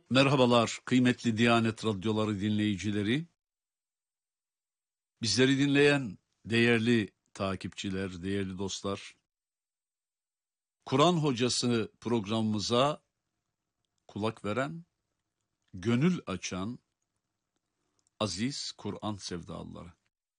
Merhabalar kıymetli Diyanet Radyoları dinleyicileri. Bizleri dinleyen değerli takipçiler, değerli dostlar. Kur'an Hocası programımıza kulak veren, gönül açan aziz Kur'an sevdalıları.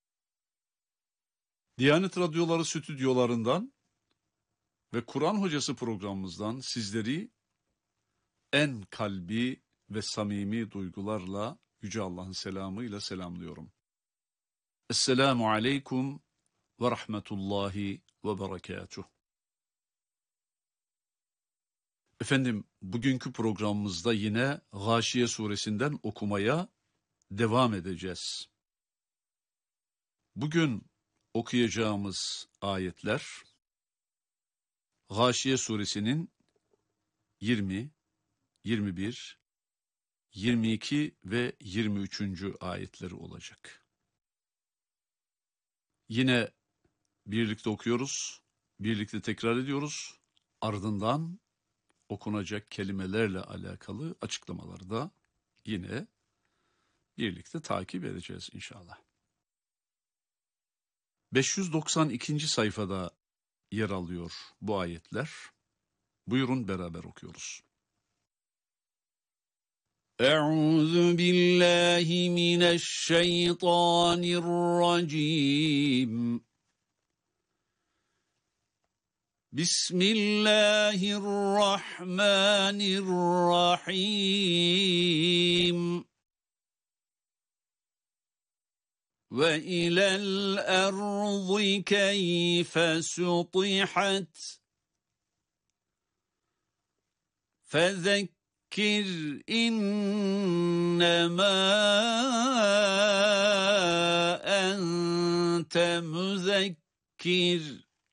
Diyanet Radyoları stüdyolarından ve Kur'an Hocası programımızdan sizleri en kalbi ve samimi duygularla Yüce Allah'ın selamıyla selamlıyorum. Esselamu aleyküm ve rahmetullahi ve berekatuhu. Efendim, bugünkü programımızda yine Gâşiye suresinden okumaya devam edeceğiz. Bugün okuyacağımız ayetler Gâşiye suresinin 20, 21, 22 ve 23. ayetleri olacak. Yine birlikte okuyoruz, birlikte tekrar ediyoruz. Ardından okunacak kelimelerle alakalı açıklamaları da yine birlikte takip edeceğiz inşallah. 592. sayfada yer alıyor bu ayetler. Buyurun beraber okuyoruz. Euzu billahi mineşşeytanirracim. Bismillahirrahmanirrahim. وَإِلَى الْأَرْضِ كَيْفَ سُطِحَتْ فَذَكِّرْ إِنَّمَا أَنْتَ مُذَكِّرٌ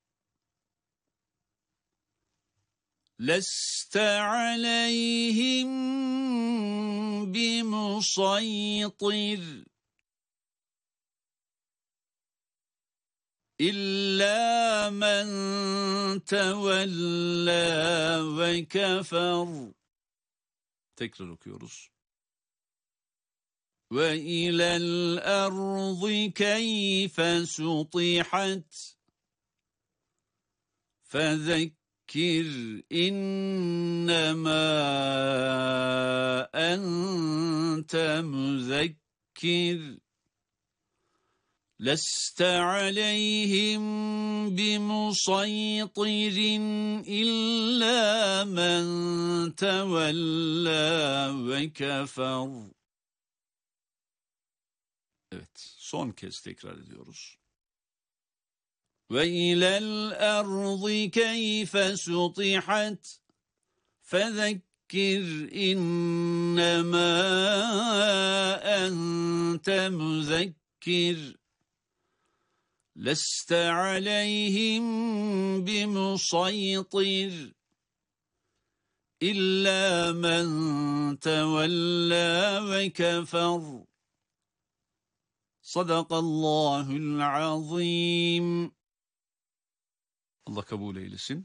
لَسْتَ عَلَيْهِمْ بِمُصَيْطِرٍ إِلَّا مَنْ تَوَلَّى وَكَفَرَ. Tekrar okuyoruz. وَإِلَى الْأَرْضِ كَيْفَ سُطِحَتْ فَذَكِّرْ إِنَّمَا أَنْتَ مُذَكِّرٌ لَسْتَ عَلَيْهِمْ بِمُصَيْطِرٍ إِلَّا مَنْ تَوَلَّى وَكَفَرَ. Evet, son kez tekrar ediyoruz. وَإِلَى الْأَرْضِ كَيْفَ سُطِحَتْ فَذَكِّرْ إِنَّمَا أَنْتَ مُذَكِّرٌ لَسْتَ عَلَيْهِمْ بِمُصَيْطِرٍ إِلَّا مَنْ تَوَلَّى وَكَفَرَ. Sadakallahul azim. Allah kabul eylesin.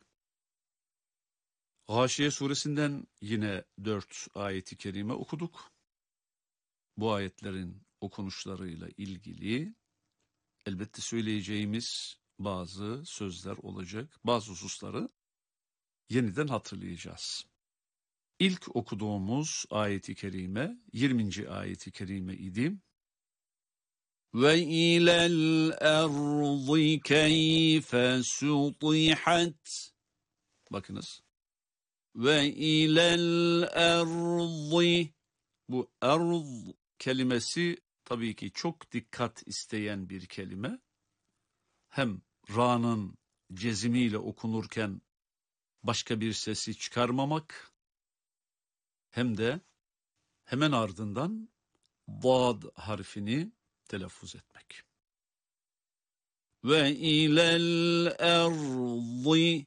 Gâşiye suresinden yine 4 ayeti kerime okuduk. Bu ayetlerin okunuşlarıyla ilgili elbette söyleyeceğimiz bazı sözler olacak. Bazı hususları yeniden hatırlayacağız. İlk okuduğumuz ayeti kerime 20. ayeti kerime idi. وَإِلَى الْأَرْضِ كَيْفَ سُطِحَتْ. Bakınız. وَإِلَى الْأَرْضِ. Bu arz kelimesi tabii ki çok dikkat isteyen bir kelime. Hem ra'nın cezimiyle okunurken başka bir sesi çıkarmamak, hem de hemen ardından dad harfini telaffuz etmek. Ve ilel ardı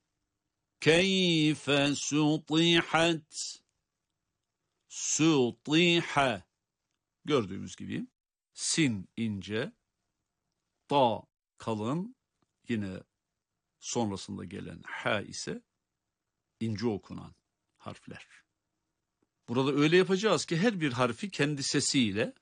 keyfe sutihat. Sutiha. Gördüğümüz gibi sin ince, ta kalın, yine sonrasında gelen ha ise ince okunan harfler. Burada öyle yapacağız ki her bir harfi kendi sesiyle,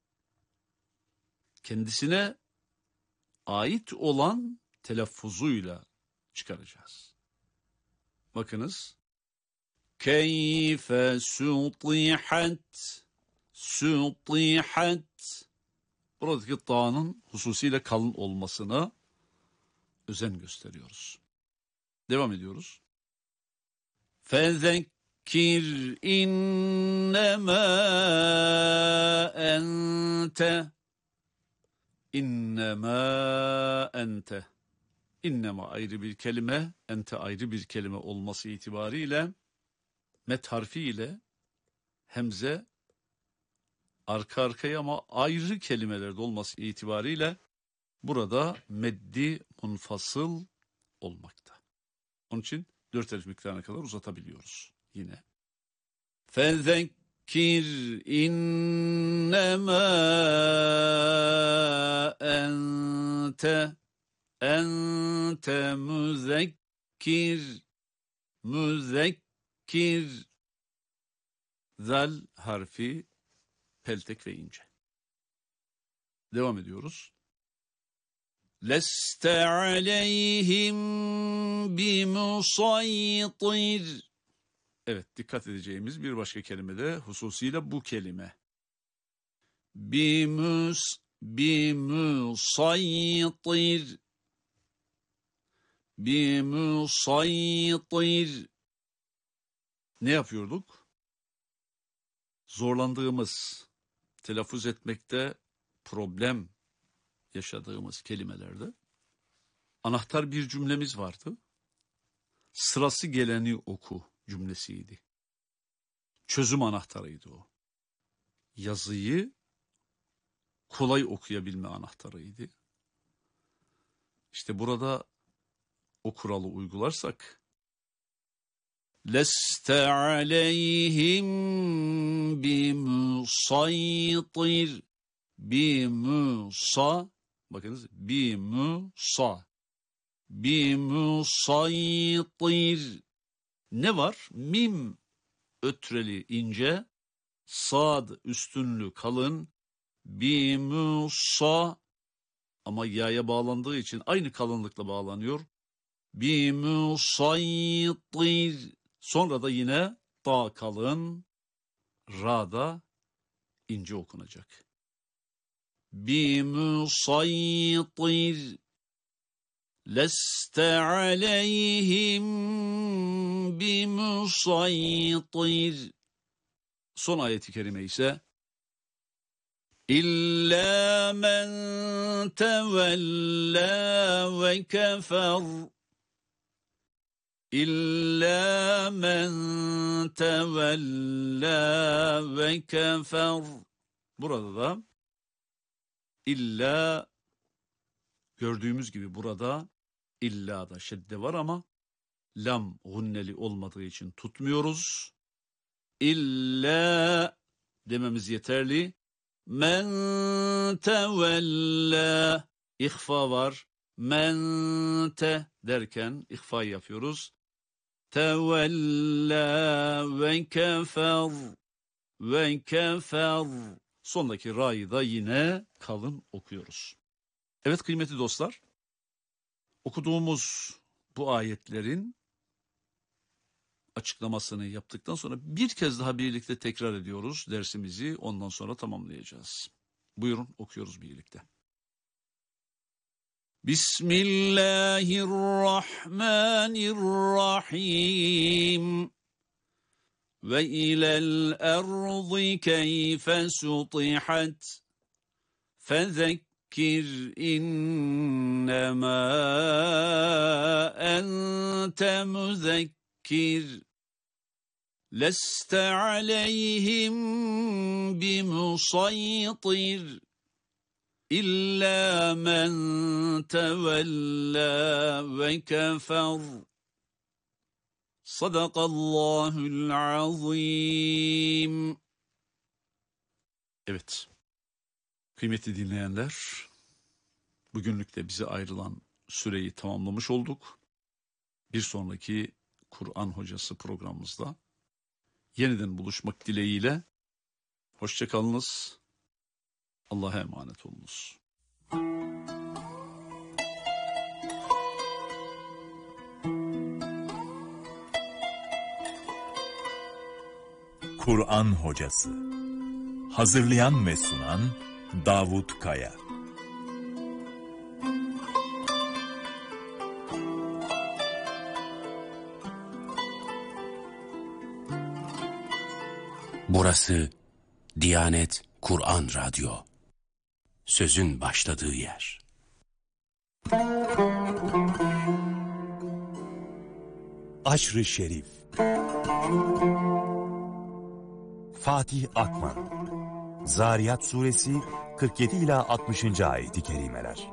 kendisine ait olan telaffuzuyla çıkaracağız. Bakınız. Keyfe sutihat, sutihat. Buradaki ta'nın hususiyle kalın olmasına özen gösteriyoruz. Devam ediyoruz. Fezekkir innemâ ente. İnnemâ ente. İnnema ayrı bir kelime, ente ayrı bir kelime olması itibariyle met harfi ile hemze arka arkaya ama ayrı kelimelerde olması itibariyle burada meddi munfasıl olmakta. Onun için 4 elif miktarına kadar uzatabiliyoruz yine. Fezekkir innemâ ente. Ente müzekkir. Müzekkir. Zal harfi peltek ve ince. Devam ediyoruz. Leste aleyhim bimusaytir. Evet, dikkat edeceğimiz bir başka kelime de hususiyle bu kelime. Bimusaytir. Bimusaytir. Ne yapıyorduk? Zorlandığımız, telaffuz etmekte problem yaşadığımız kelimelerde anahtar bir cümlemiz vardı. Sırası geleni oku cümlesiydi. Çözüm anahtarıydı o. Yazıyı kolay okuyabilme anahtarıydı. İşte burada o kuralı uygularsak leste aleyhim bimusaytir. Bimusa, bakınız, bimusa. Bimusaytir. Ne var? Mim ötreli ince, sad üstünlü kalın, bimusa ama ya'ya bağlandığı için aynı kalınlıkla bağlanıyor. Bimusaytir. Sonra da yine ta kalın, ra da ince okunacak. Bimusaytir. Leste aleyhim bimusaytir. Son ayeti kerime ise İlla men tevella ve kefer. İlla men tevella ve kefer. Burada da illa, gördüğümüz gibi burada illa da şedde var ama lam gunneli olmadığı için tutmuyoruz. İlla dememiz yeterli. Men tevella, ihfa var. Men te derken ihfa yapıyoruz. Tevella ve kefer. Ve kefer. Sondaki ra'yı da yine kalın okuyoruz. Evet kıymetli dostlar, okuduğumuz bu ayetlerin açıklamasını yaptıktan sonra bir kez daha birlikte tekrar ediyoruz dersimizi, ondan sonra tamamlayacağız. Buyurun, okuyoruz birlikte. Bismillahirrahmanirrahim. Ve ilel ardı keyfe sutihat. Fezekkir innemâ ente müzekkir. Leste aleyhim bimusaytir. İlla men tevella ve kefer. Sadakallahul azim. Evet. Kıymetli dinleyenler, bugünlük de bize ayrılan süreyi tamamlamış olduk. Bir sonraki Kur'an Hocası programımızda yeniden buluşmak dileğiyle. Hoşça kalınız. Allah'a emanet olunuz. Kur'an Hocası. Hazırlayan ve sunan Davut Kaya. Burası Diyanet Kur'an Radyo. Sözün başladığı yer. Aşr-ı Şerif. Fatih Akman. Zariyat Suresi 47 ila 60. ayet-i kerimeler.